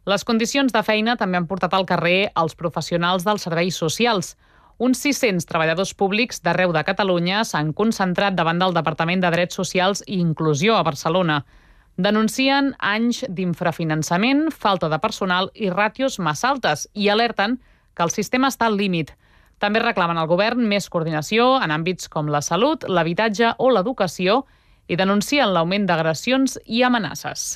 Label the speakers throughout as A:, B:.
A: Les condicions de feina també han portat al carrer els professionals dels serveis socials. Uns 600 treballadors públics d'arreu de Catalunya s'han concentrat davant del Departament de Drets Socials i Inclusió a Barcelona. Denuncien anys d'infrafinançament, falta de personal i ràtios massa altes i alerten que el sistema està al límit. També reclamen al govern més coordinació en àmbits com la salut, l'habitatge o l'educació i denuncien l'augment d'agressions i amenaces.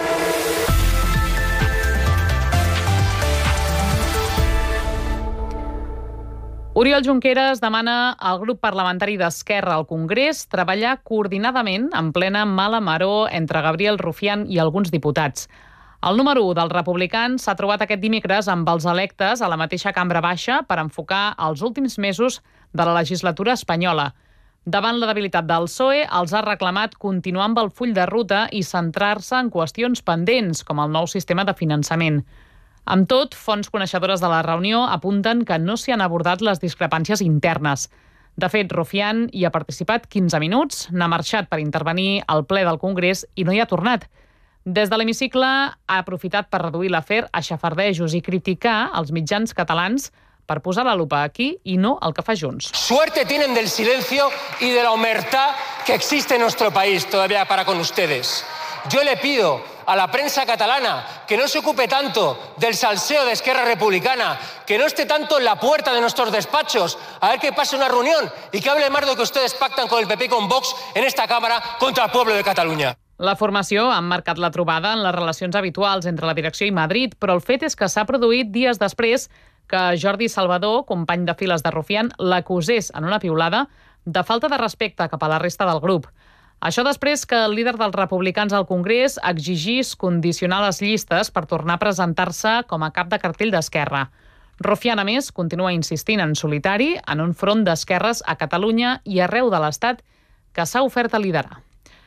A: Oriol Junqueras demana al grup parlamentari d'Esquerra al Congrés treballar coordinadament en plena mala maror entre Gabriel Rufián i alguns diputats. El número 1 dels republicans s'ha trobat aquest dimecres amb els electes a la mateixa cambra baixa per enfocar els últims mesos de la legislatura espanyola. Davant la debilitat del PSOE, els ha reclamat continuar amb el full de ruta i centrar-se en qüestions pendents, com el nou sistema de finançament. Amb tot, fonts coneixedores de la reunió apunten que no s'hi han abordat les discrepàncies internes. De fet, Rufián hi ha participat 15 minuts, n'ha marxat per intervenir al ple del Congrés i no hi ha tornat. Des de l'hemicicle ha aprofitat per reduir l'afer a xafardejos i criticar els mitjans catalans per posar la lupa aquí i no el que fa Junts.
B: Suerte tienen del silencio y de la omertá que existe en nuestro país todavía para con ustedes. Yo le pido a la prensa catalana que no se ocupe tanto del salseo de Esquerra Republicana, que no esté tanto en la puerta de nuestros despachos a ver qué pasa en una reunión y que hable más de lo que ustedes pactan con el PP y con Vox en esta Cámara contra el pueblo de Cataluña.
A: La formació ha marcat la trobada en les relacions habituals entre la direcció i Madrid, però el fet és que s'ha produït dies després que Jordi Salvador, company de files de Rufián, l'acusés en una piulada de falta de respecte cap a la resta del grup. Això després que el líder dels republicans al Congrés exigís condicionar les llistes per tornar a presentar-se com a cap de cartell d'Esquerra. Rufián, a més, continua insistint en solitari en un front d'esquerres a Catalunya i arreu de l'Estat que s'ha ofert a liderar.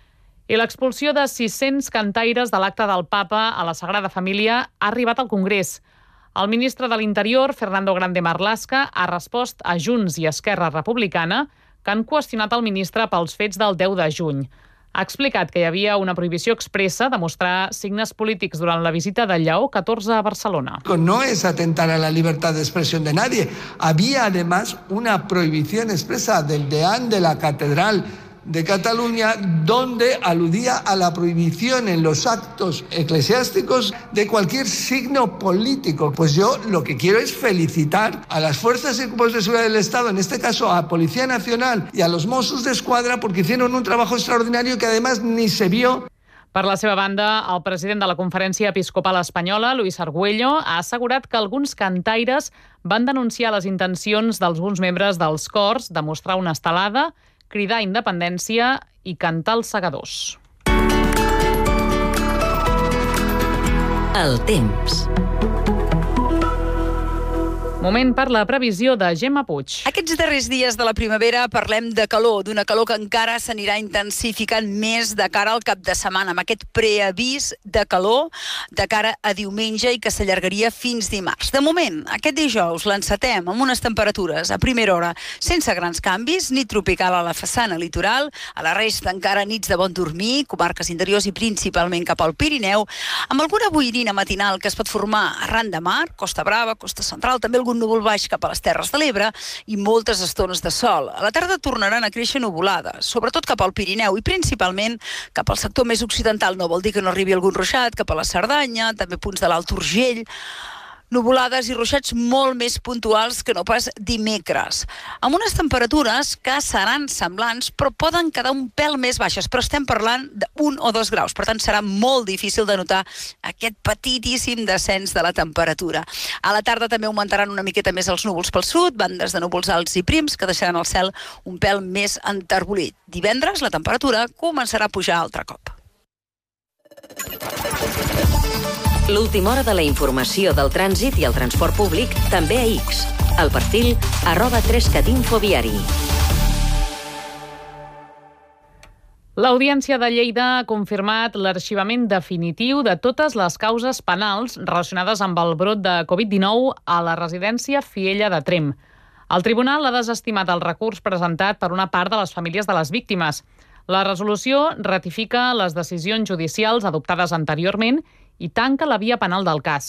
A: I l'expulsió de 600 cantaires de l'acte del Papa a la Sagrada Família ha arribat al Congrés. El ministre de l'Interior, Fernando Grande Marlaska, ha respost a Junts i Esquerra Republicana que han qüestionat el ministre pels fets del 10 de juny. Ha explicat que hi havia una prohibició expressa de mostrar signes polítics durant la visita de Lleó XIV a Barcelona.
C: No es atentar a la libertad de expresión de nadie. Había además una prohibición expresa del deán de la Catedral de Cataluña, donde aludía a la prohibición en los actos eclesiásticos de cualquier signo político. Pues yo lo que quiero es felicitar a las fuerzas y cuerpos de seguridad del Estado, en este caso a Policía Nacional y a los Mossos d'Esquadra, porque hicieron un trabajo extraordinario que además ni se vio.
A: Per la seva banda, el president de la Conferència Episcopal Espanyola, Luis Argüello, ha assegurat que alguns cantaires van denunciar les intencions d'alguns membres dels cors de mostrar una estelada, cridar independència i cantar els segadors.
D: El temps.
A: Moment per la previsió de Gemma Puig.
E: Aquests darrers dies de la primavera parlem de calor, d'una calor que encara s'anirà intensificant més de cara al cap de setmana, amb aquest preavís de calor de cara a diumenge i que s'allargaria fins dimarts. De moment, aquest dijous l'encetem amb unes temperatures a primera hora sense grans canvis, nit tropical a la façana litoral, a la resta encara nits de bon dormir, comarques interiors i principalment cap al Pirineu, amb alguna boirina matinal que es pot formar arran de mar, Costa Brava, Costa Central, també algun núvol baix cap a les Terres de l'Ebre i moltes estones de sol. A la tarda tornaran a créixer nuvolades, sobretot cap al Pirineu i principalment cap al sector més occidental. No vol dir que no arribi algun ruixat, cap a la Cerdanya, també punts de l'Alt Urgell. Nuvolades i ruixats molt més puntuals que no pas dimecres, amb unes temperatures que seran semblants però poden quedar un pèl més baixes, però estem parlant d'1 o 2 graus, per tant serà molt difícil de notar aquest petitíssim descens de la temperatura. A la tarda també augmentaran una miqueta més els núvols pel sud, bandes de núvols alts i prims que deixaran el cel un pèl més enterbolit. Divendres la temperatura començarà a pujar altre cop.
D: L'última hora de la informació del trànsit i el transport públic també a X. El perfil @3catinfoviari.
A: L'Audiència de Lleida ha confirmat l'arxivament definitiu de totes les causes penals relacionades amb el brot de Covid-19 a la residència Fiella de Tremp. El tribunal ha desestimat el recurs presentat per una part de les famílies de les víctimes. La resolució ratifica les decisions judicials adoptades anteriorment i tanca la via penal del cas.